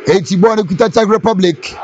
81 kuta Czech Republic.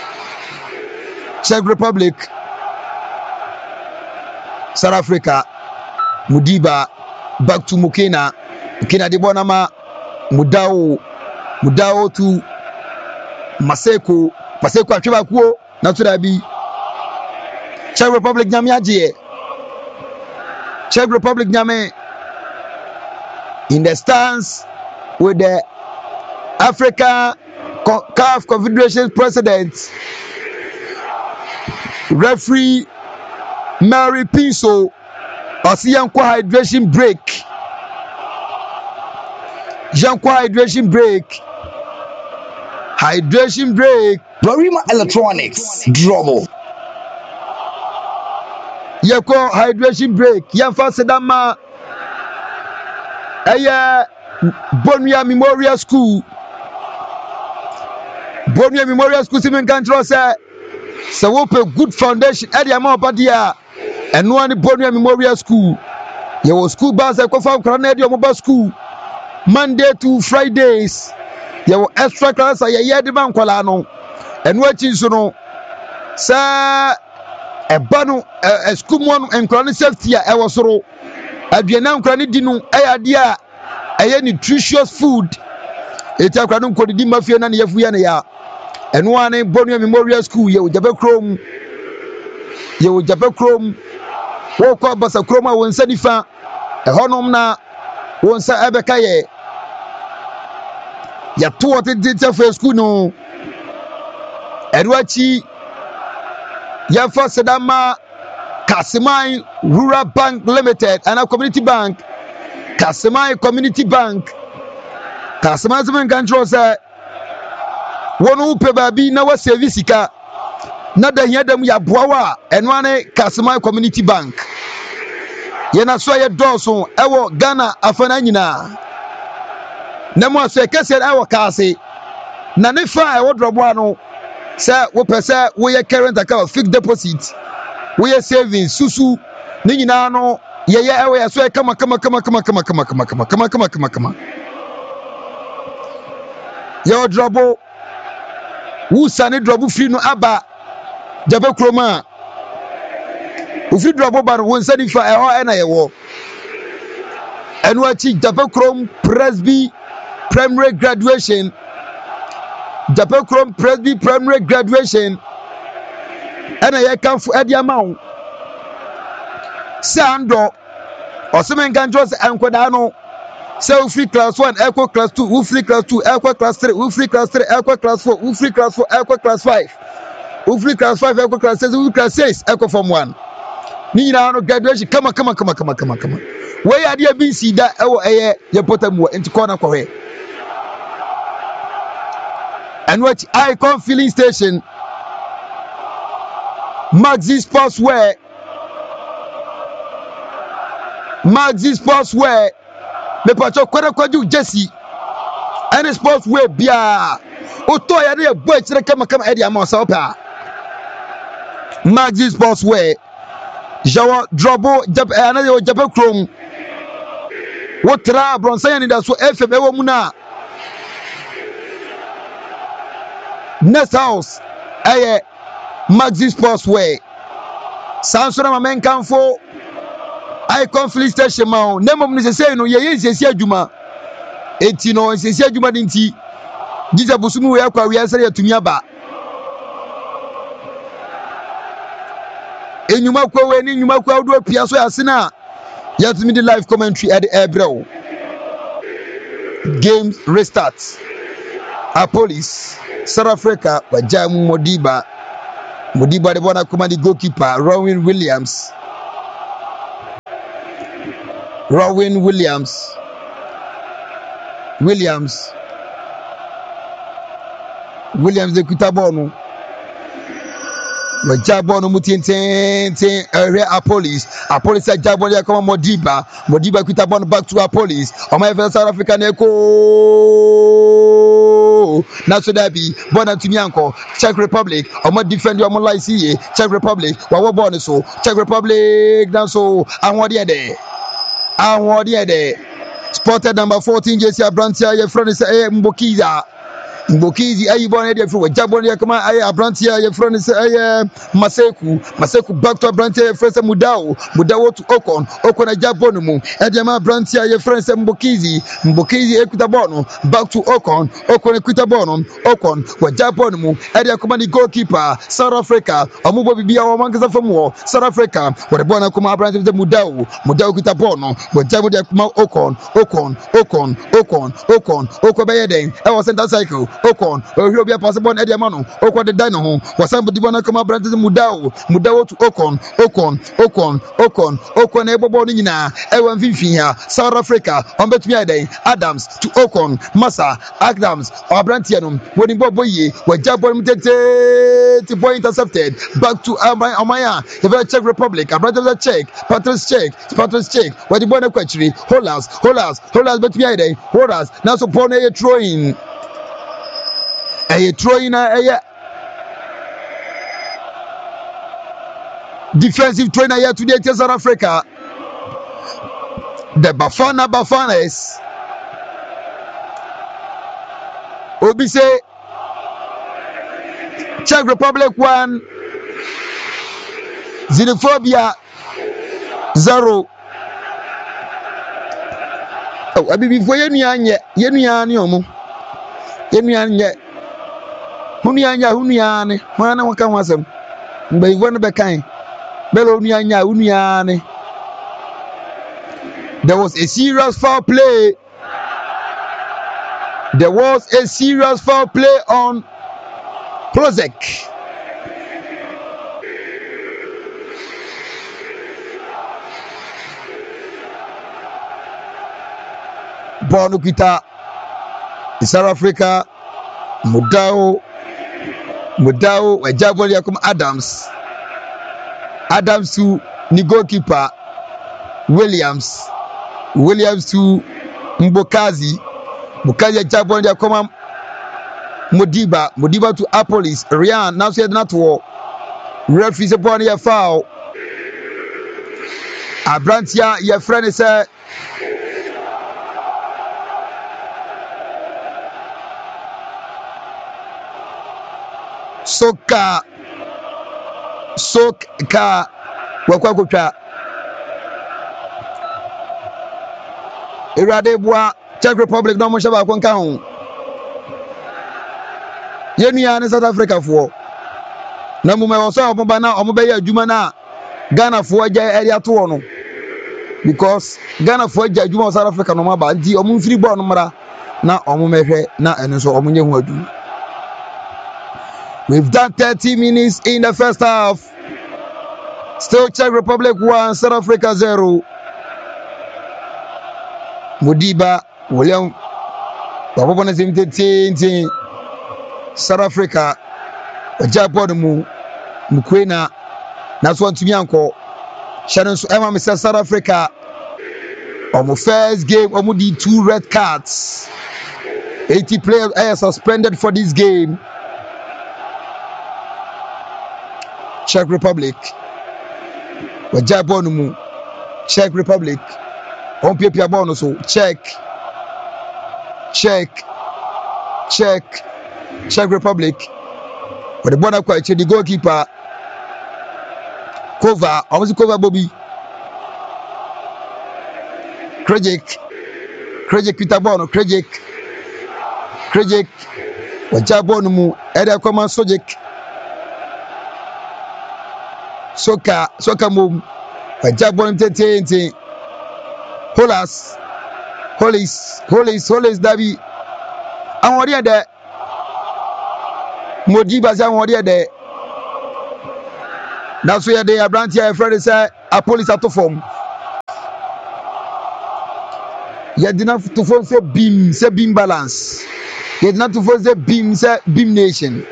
South Africa. Mudiba back to Mukena de Bonama. Mudao to Maseko Achibakuo Naturabi. Czech Republic Nyamiaje. Czech Republic Nyame in the stands with the Africa CAF Confederation President referee Mary Pinso. Asiyanko hydration break. Brarima Electronics Drobo. Yeko hydration break. Yamfa sedama. Aya Bonia Memorial School. Simen control say wope good foundation. Edi ama opadia. And one Bonia Memorial School. Your school bus I confirm Cranedio Mobile School. Monday to Fridays. Your extra class I hear the man kwalano. And watching so sa a banu a school one and chronic safety I was so aduana nkrani dinu ayadia aye nutritious food eta kwanu nkodi mafia na yafuya na ya eno ane Bonia Memorial School ye Jabe Chrome wo kwa basa Chrome won sanifa ehonom na won sa ebeka ye ya to what did for school no edwachi ya for sedama Kasemai Rural Bank Limited and a Community Bank. Kasemai Community Bank. Kasemai Zemen control say one who pay baby na wa service ka na da hia dem ya boawa and one Kasemai Community Bank. Ye na so ye doso ewo Ghana afana nyina. Na mo so kese ewo Kase. Na ne fa ewo drobo ano say wo pese wo ye current account fixed deposit. We are saving susu ni nyina no ye ewe ya so kama yo drobo wu sane drobo free no aba Jabe Chrome u free drobo bar won sani fa e ho na ye wo enu achi Jabe Chrome Presby primary graduation ana ye kanfo ade amawo sando osemen ganjos enkoda no say free class 1 equal class 2 free class 2 equal class 3 free class 3 equal class 4 free class 4 equal class 5 free class 5 equal class 6 class 6 equal form 1 ni na no graduation kama we ade bi si da ewo eye ye potamu enti corner kwa and watch Icon filling station Maxi Sportswear me pacho kwaju Jesse and sportswear bia oto ya na boy kire kama edi amasa opa Maxi Sportswear Jawa Drobo another Jabe Chrome wotra bronsan ni da so FM ewo mu na next house aye Maxi Sportswear Sansona mamenkanfo Icon filling station ma nemom ni sese no ye sese adwuma enti no sese adwuma dinti giza busumu we akwa we asere atumi aba enyuma kwa we ni nyuma kwa do pia so yasena yatumi di live commentary at the Airbrel games restart Police South Africa wajamu Modiba de bona command goalkeeper Rowan Williams de kutabonu wajabonu mutintente Police ajabonu ya kama Modiba kutabonu back to Police oma South Africa neko Naso Dabi, Bona Tunyanko, Czech Republic, Oma defend your Molai Czech Republic, Wawa Bonaso, Czech Republic, Naso, and what there. Spotted number 14, Jesse Abrantia, your friend is Mbokiza. Mbokizi ayi bon dey free wajabon dey come ayi abrantia ye friend say ayi Maseku back to abrantia ye friend say Mudao to Okon ajabon mu e dey ma abrantia ye friend say Mbokizi ekuta bon back to Okon ekuta bon Okon wajabon mu e dey come the goalkeeper South Africa omubo bibia o mangasa fam wo South Africa where the bon come abrantia say Mudao ekuta bon wajabon dey come Okon be den e was center cycle Okon Ohiobia possible na Edia Mano Okon the dino ho was somebody wanna come up brand Mudao to Okon ebobo ni nyina e wan finfin ya South Africa on betumi aden Adams to Okon Massa Adams Abrantia no woni boboye wajabo mtete boy intercepted back to Amaya the Czech Republic Abrantia Czech Patrice Czech where the boy na kwachiri Holas betumi aden Holas now so born a throwing defensive trainer here today in South Africa. The Bafanas. Obi say Czech Republic 1, xenophobia 0. Oh, I be before you anye omo. Hunyane mana waka wasem mbe ivon be kan belo hunyane. There was a serious foul play on Klozek. Bonu kita South Africa Mudao wajabon yakum Adams to ni goalkeeper Williams to Mbokazi jabon yakum Modiba to Apolis Ryan now said not war referee say born ya foul Abrantia your friend say Soka wakwa Irade bua Czech Republic no mo shaba kon kan ho yenia ne South Africa fo na mo me wo so omoba na omoba ya adwuma na Ghana fo agya area to no because Ghana fo agya adwuma South Africa no ma ba nti omo mfiri ball no mra na omo mehwe na eno so omo nye hu adu. We've done 30 minutes in the first half. Still Czech Republic 1, South Africa 0. Modiba, William, Babona 17, South Africa, Japan, Mukwena, that's one to me uncle. Shannon, Emma, Mr. South Africa. On the first game, on the 2 red cards. 80 players are suspended for this game. Czech Republic. Wajabonu Czech Republic. On Pia Bono so Czech Republic. But the Bona quite the goalkeeper cover, almost cover Bobby. Krejcik Pitabono, Krejcik. Wajabonu mu Eda Command Sojic. Soka mum Wajabonu tete Holas Dabi Anwori de Modiba za anwori de that's where they are brantia friend say a police at form you did not to form say beam balance you did not to form say beam nation.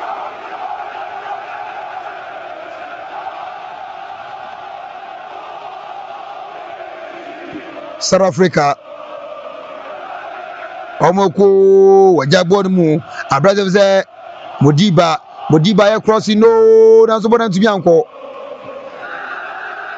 South Africa omoko wajabon mu abraze say Modiba ya crossing no na so bona ntumi anko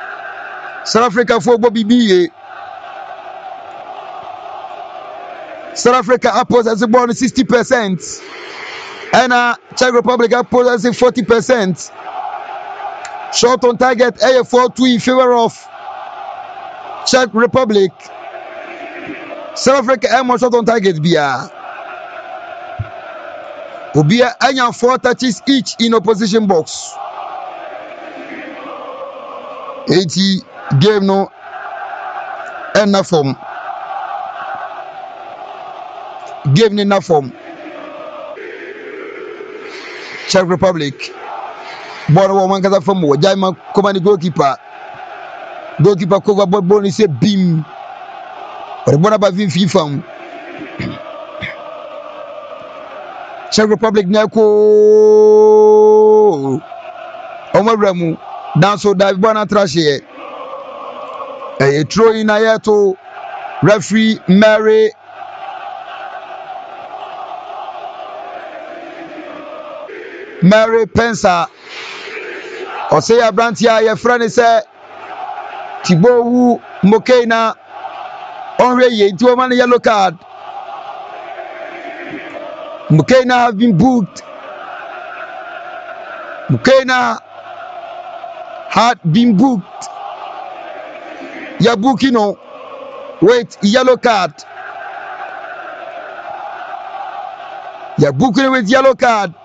South Africa for Bobby South Africa upwards as a ball 60%. And Czech Republic upwards as a 40%. Shot on target A4-2 in favor of Czech Republic. South Africa and shot on target Bia. Ubia and 4 touches each in opposition box. 80 game no enough form. Game enough form. Czech Republic. Ball one kasa from Jaima command goalkeeper. Goalkeeper cover ball bonus say beam. But what about FIFA? Czech Republic Neko Omabramu down so dive bona trash here. A throw in Ayato referee Mary Pensa or say a brantia your friend say Tibo Mokena already to a man yellow card. Mukena have been booked. Mukena had been booked. Yabukino, wait, yellow card. Yabukino with yellow card.